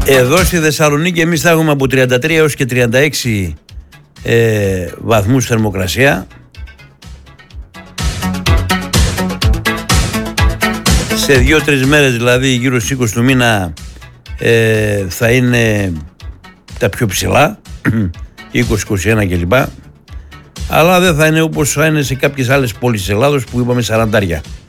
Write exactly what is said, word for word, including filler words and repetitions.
Εδώ στη Θεσσαλονίκη εμείς θα έχουμε από τριάντα τρία έως και τριάντα έξι ε, βαθμούς θερμοκρασία. Σε δύο-τρεις μέρες, δηλαδή γύρω στις είκοσι του μήνα, ε, θα είναι τα πιο ψηλά, είκοσι είκοσι ένα κλπ. Αλλά δεν θα είναι όπως θα είναι σε κάποιες άλλες πόλεις της Ελλάδος που είπαμε σαραντάρια.